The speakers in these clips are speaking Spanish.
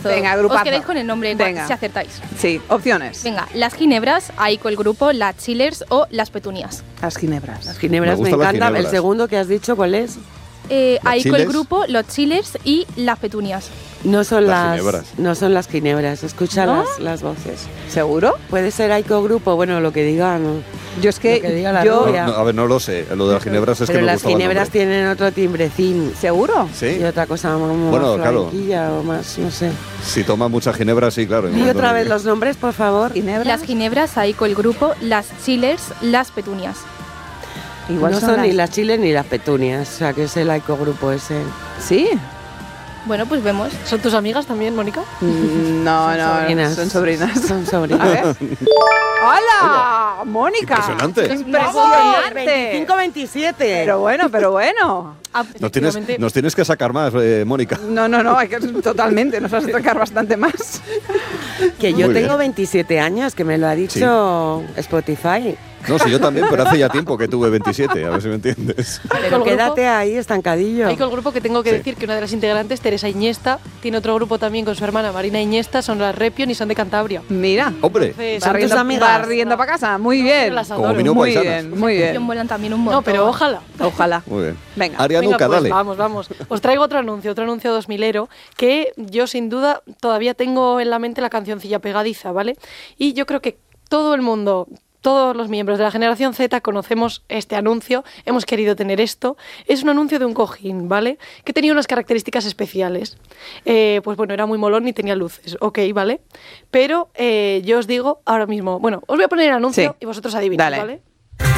todo. Venga, grupazo. Os quedáis con el nombre si acertáis. Sí, opciones. Venga, Las Ginebras, Aiko el grupo, Las Chillers o Las Petunias. Las Ginebras. Las ginebras me encantan. El segundo que has dicho, ¿cuál es? Aiko el grupo, Los Chillers y Las Petunias. No son Las las ginebras. No son las ginebras. Escucha ¿No? las voces. ¿Seguro? Puede ser Aiko grupo, bueno, lo que digan. Yo es que, Lo que diga la No, rubia. a ver, no lo sé. Lo de las ginebras es Pero que me las gustaba el ginebras nombre. tienen otro timbrecín. ¿Seguro? Sí. Y otra cosa como Bueno, más claro. flamenquilla o más, no sé. Si toma mucha ginebra, sí, claro. Y otra vez los nombres, por favor. ¿Ginebras? Las Ginebras, Aiko el grupo, Las Chillers, Las Petunias. Igual No son ni las chiles ni las petunias, o sea que es el Aiko grupo ese. ¿Sí? Bueno, pues vemos. ¿Son tus amigas también, Mónica? No, sobrinas. son sobrinas. Son sobrinas. A ver. ¡Hola! ¡Mónica! Impresionante. ¡Impresionante! 25-27. Pero bueno. Nos tienes que sacar más, Mónica. No, hay que totalmente, nos vas a sacar bastante más. Que yo Muy tengo bien. 27 años, que me lo ha dicho Spotify. No, sí, yo también, pero hace ya tiempo que tuve 27, a ver si me entiendes. Pero quédate ahí, estancadillo. Hay con el grupo que tengo que decir que una de las integrantes, Teresa Iniesta, tiene otro grupo también con su hermana Marina Iniesta, son las Repion y son de Cantabria. Mira. Hombre, Entonces, ¿Son tus amigas? Va riendo para casa. Muy bien. las como adoro. vino Muy paisanas. bien, muy Ellos bien. vuelan también un montón. No, pero ojalá. Ojalá. Muy bien. Venga. Arianuca, Venga, pues dale. vamos. Os traigo otro anuncio 2000ero, que yo sin duda todavía tengo en la mente la cancioncilla pegadiza, ¿vale? Y yo creo que todo el mundo, todos los miembros de la generación Z conocemos este anuncio, hemos querido tener esto. Es un anuncio de un cojín, ¿vale? Que tenía unas características especiales. Pues bueno, era muy molón y tenía luces, ok, ¿vale? Pero yo os digo ahora mismo, bueno, os voy a poner el anuncio y vosotros adivinad, Dale. ¿vale?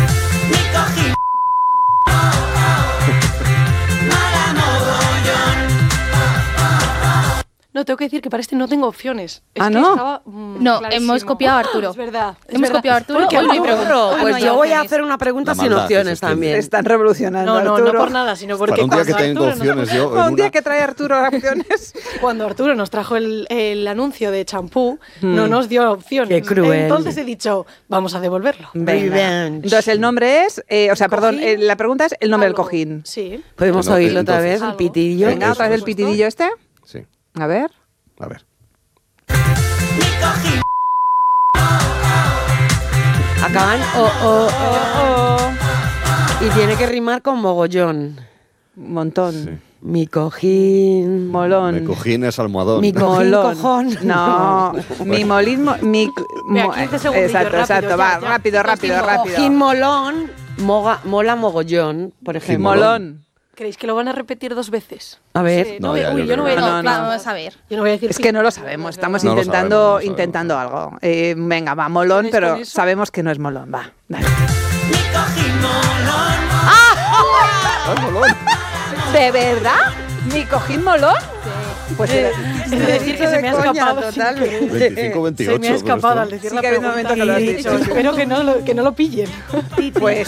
No, tengo que decir que para este no tengo opciones. Es que ¿no? estaba, No, clarísimo. hemos copiado a Arturo. Es verdad. Hemos copiado a Arturo. Porque Hoy no hay Arturo- pregunta. Hoy no Pues hay yo voy a opciones. hacer una pregunta La sin maldad, opciones eso es también. Están revolucionando, No Arturo. por nada, sino porque Para un día que cuando tengo Arturo opciones yo, Un día que trae Arturo opciones. Cuando Arturo nos trajo el anuncio de champú, no nos dio opciones. Qué cruel. Entonces he dicho, vamos a devolverlo. Revenge. Entonces el nombre es, la pregunta es el nombre del Algo. cojín. Sí. ¿Podemos No, oírlo otra entonces- vez, el Algo. pitidillo? Venga, Eso, otra vez el eso. pitidillo este. Sí, A ver. a ver. Acaban y tiene que rimar con mogollón. Un montón. Sí. Mi cojín. Me Molón. cojín es almohadón. Mi cojín Molón. cojón. No, mi molín. Vea, 15 segundillos, Exacto. rápido, Va, ya. rápido. Cojín molón, mola mogollón, por ejemplo. Molón. ¿Creéis que lo van a repetir dos veces? A ver. Sí, No, ya, uy, yo yo no voy a creo decir. que no. Vamos a ver. Yo no voy a decir. Es que no lo sabemos, estamos No lo intentando, sabemos. intentando algo. Venga, va, molón, ¿Tenéis pero con eso? sabemos que no es molón. Va, dale. ¡Ah, molón! ¿De verdad? ¿Mi cojín molón? Pues Es decir, que se me ha escapado. totalmente. 25-28. Se me ha escapado al decir Sí la que ha habido un pregunta. momento que lo has y he dicho. Espero que no lo pillen. Pues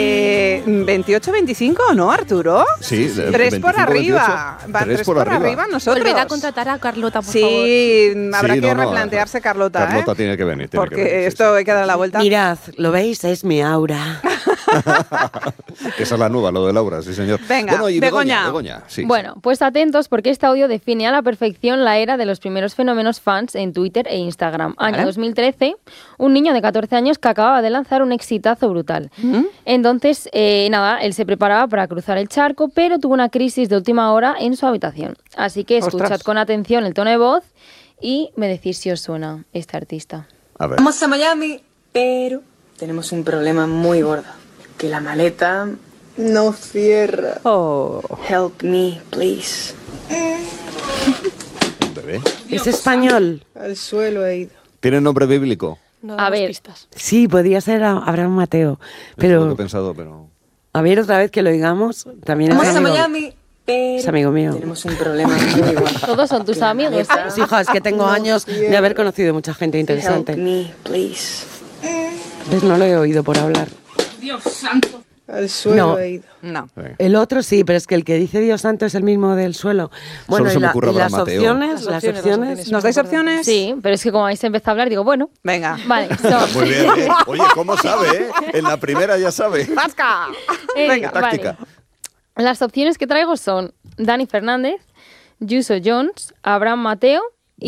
28-25, ¿no, Arturo? Sí, 3 por 25-28. arriba. Va, 3 por arriba nosotros. Volved a contratar a Carlota, por favor. Sí, habrá Sí, que no, no, replantearse, Carlota. Carlota ¿eh? tiene que venir. Porque esto hay que dar la vuelta. Mirad, ¿lo veis? Es mi aura. Esa es la nueva, lo de Laura, sí, señor. Venga, bueno, y Begoña. Begoña, sí. Bueno, pues atentos porque este audio define a la perfección la era de los primeros fenómenos fans en Twitter e Instagram. Año Vale. 2013, un niño de 14 años que acababa de lanzar un exitazo brutal. Entonces, él se preparaba para cruzar el charco, pero tuvo una crisis de última hora en su habitación. Así que escuchad Ostras. con atención el tono de voz y me decís si os suena este artista. A ver. Vamos a Miami, pero tenemos un problema muy gordo. Que la maleta no cierra. Oh. Help me, please. Un bebé. ¿Es español? Al suelo he ido. ¿Tiene nombre bíblico? No A damos ver. pistas. Sí, podía ser Abraham Mateo. Es lo que he Pero, pensado, pero... a ver, otra vez que lo oigamos. También Vamos es a amigo. Miami, pero Es amigo mío. tenemos un problema muy gordo. Todos son tus amigos. Pues, hija, es que tengo años de haber conocido mucha gente Help interesante. me, please. ¿Ves? No lo he oído por hablar. Al suelo No. he ido. No. El otro sí, pero es que el que dice Dios santo es el mismo del suelo. Bueno, Solo se y, me ocurre y las Abraham Mateo. opciones, Las opciones. ¿Nos dais opciones? Sí, pero es que como habéis empezado a hablar, digo, bueno, Venga. vale. son- Muy bien, ¿eh? Oye, ¿cómo sabe, eh? En la primera ya sabe. ¡Pasca! Venga, Táctica. Las opciones que traigo son Dani Fernández, Yuso Jones, Abraham Mateo